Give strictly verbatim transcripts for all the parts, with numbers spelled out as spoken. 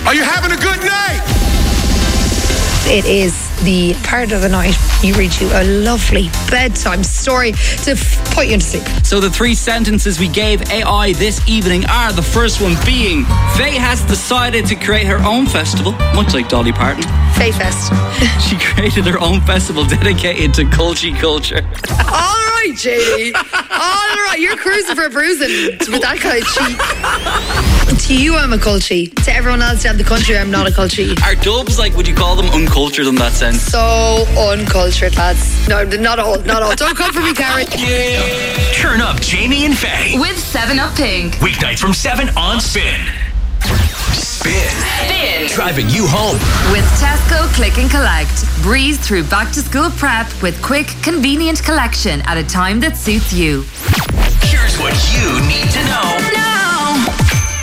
Are you having a good night? It is the part of the night you read you a lovely bedtime story to f- put you to sleep. So the three sentences we gave A I this evening are, the first one being, Faye has decided to create her own festival, much like Dolly Parton. Faye Fest. She created her own festival dedicated to culture culture. All right, J D. All right, you're cruising for a bruising with that kind of cheek. To you, I'm a culture. To everyone else down the country, I'm not a culture. Are dubs, like, would you call them uncultured in that sense? So uncultured, lads. No, not all, not all. Don't come for me, Karen. Yeah. Turn up Jamie and Faye with seven up Pink. Weeknights from seven on Spin. Spin. Spin. Driving you home. With Tesco Click and Collect. Breeze through back to school prep with quick, convenient collection at a time that suits you. Here's what you need to know. Now.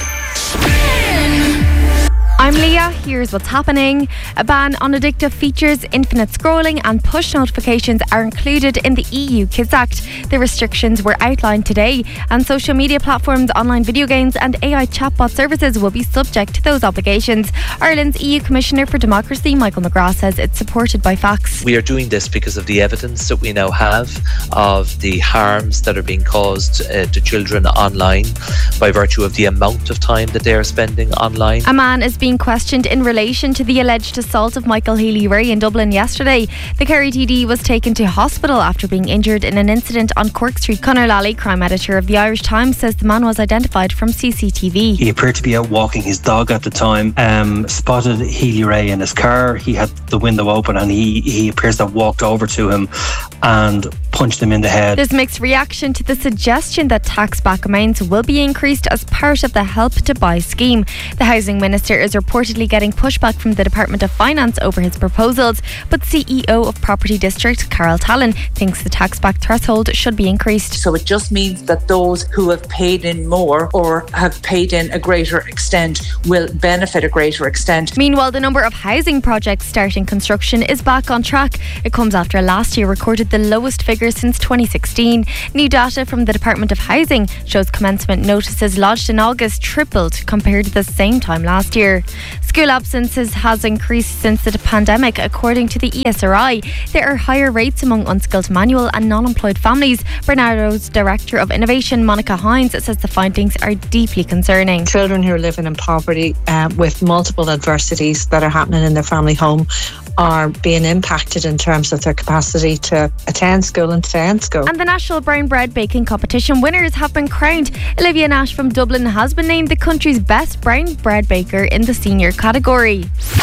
Spin. I'm Leah, here's what's happening. A ban on addictive features, infinite scrolling and push notifications are included in the E U Kids Act. The restrictions were outlined today, and social media platforms, online video games and A I chatbot services will be subject to those obligations. Ireland's E U Commissioner for Democracy, Michael McGrath, says it's supported by facts. We are doing this because of the evidence that we now have of the harms that are being caused uh, to children online by virtue of the amount of time that they are spending online. A man is being questioned in relation to the alleged assault of Michael Healy-Rae in Dublin yesterday. The Kerry T D was taken to hospital after being injured in an incident on Cork Street. Conor Lally, crime editor of the Irish Times, says the man was identified from C C T V. He appeared to be out walking his dog at the time, um, spotted Healy-Rae in his car. He had the window open and he, he appears to have walked over to him and punched him in the head. There's mixed reaction to the suggestion that tax back amounts will be increased as part of the Help to Buy scheme. The Housing Minister is reportedly getting pushback from the Department of Finance over his proposals, but C E O of Property District, Carol Tallon, thinks the tax back threshold should be increased. So it just means that those who have paid in more or have paid in a greater extent will benefit a greater extent. Meanwhile, the number of housing projects starting construction is back on track. It comes after last year recorded the lowest figure since twenty sixteen. New data from the Department of Housing shows commencement notices lodged in August tripled compared to the same time last year. School absences has increased since the pandemic, according to the E S R I. There are higher rates among unskilled manual and non-employed families. Bernardo's Director of Innovation, Monica Hines, says the findings are deeply concerning. Children who are living in poverty uh, with multiple adversities that are happening in their family home are being impacted in terms of their capacity to attend school and stay in school. And the National Brown Bread Baking Competition winners have been crowned. Olivia Nash from Dublin has been named the country's best brown bread baker in the senior category.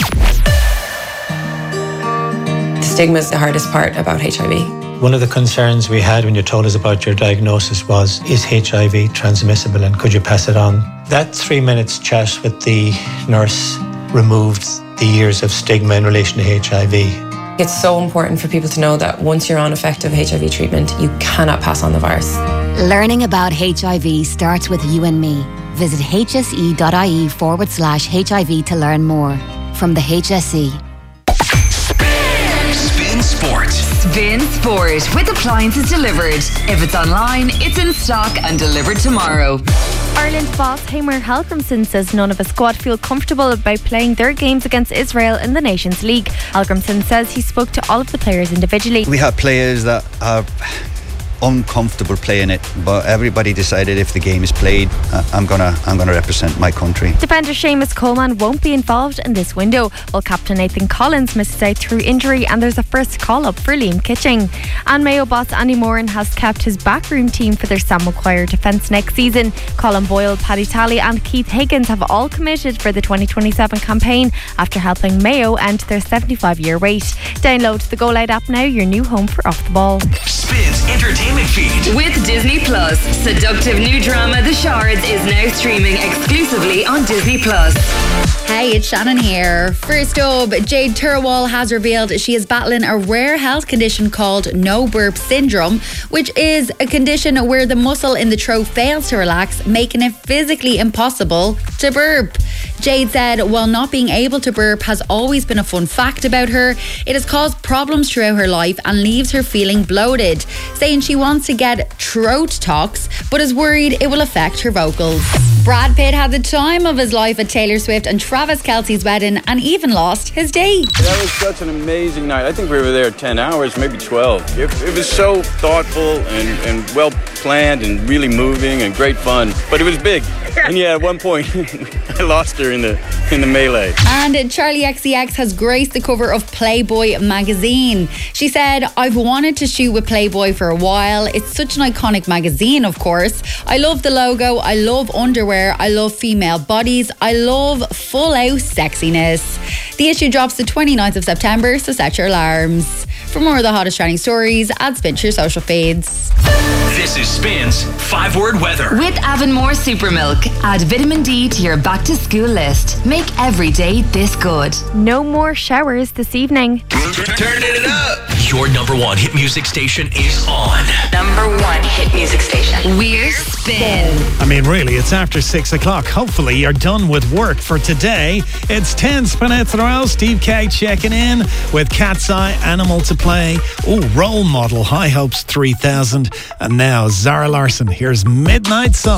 The stigma is the hardest part about H I V. One of the concerns we had when you told us about your diagnosis was, is H I V transmissible and could you pass it on? That three minutes chat with the nurse removed the years of stigma in relation to H I V. It's so important for people to know that once you're on effective H I V treatment, you cannot pass on the virus. Learning about H I V starts with you and me. Visit hse.ie forward slash HIV to learn more. From the H S E. Spin, Spin Sport. Spin Sport with appliances delivered. If it's online, it's in stock and delivered tomorrow. Ireland's boss Heimir Hallgrimsson says none of his squad feel comfortable about playing their games against Israel in the Nations League. Hallgrimsson says he spoke to all of the players individually. We have players that are uncomfortable playing it, but everybody decided if the game is played, uh, I'm gonna I'm gonna represent my country. Defender Seamus Coleman won't be involved in this window, while captain Nathan Collins misses out through injury, and there's a first call-up for Liam Kitching. And Mayo boss Andy Moran has kept his backroom team for their Sam Maguire defence next season. Colin Boyle, Paddy Talley and Keith Higgins have all committed for the twenty twenty-seven campaign after helping Mayo end their seventy-five year wait. Download the Go Loud app now, your new home for Off the Ball. Spins entertainment feed. With Disney Plus, seductive new drama The Shards is now streaming exclusively on Disney Plus. Hey, it's Shannon here. First up, Jade Turwal has revealed she is battling a rare health condition called no burp syndrome, which is a condition where the muscle in the throat fails to relax, making it physically impossible to burp. Jade said while not being able to burp has always been a fun fact about her, it has caused problems throughout her life and leaves her feeling bloated, saying she wants to get throat tox but is worried it will affect her vocals. Brad Pitt had the time of his life at Taylor Swift and Travis Kelce's wedding and even lost his date. That was such an amazing night. I think we were there ten hours, maybe twelve. It, it was so thoughtful and, and well planned and really moving and great fun. But it was big. And yeah, at one point, I lost her in the in the melee. And Charlie X C X has graced the cover of Playboy magazine. She said, I've wanted to shoot with Playboy for a while. It's such an iconic magazine, of course. I love the logo. I love underwear. I love female bodies. I love full out sexiness. The issue drops the twenty-ninth of September, so set your alarms. For more of the hottest trending stories, add Spin to your social feeds. This is Spin's five-word weather. With Avonmore Supermilk, add vitamin D to your back to school list. Make every day this good. No more showers this evening. Turn it up. Your number one hit music station is on. Number one hit music station. We're Spin. I mean, really, it's after six o'clock. Hopefully, you're done with work for today. It's ten Spinettes in a row. Steve K checking in with Cat's Eye, Animal to Play. Oh, Role Model, High Hopes three thousand. And now, Zara Larson. Here's Midnight Sun.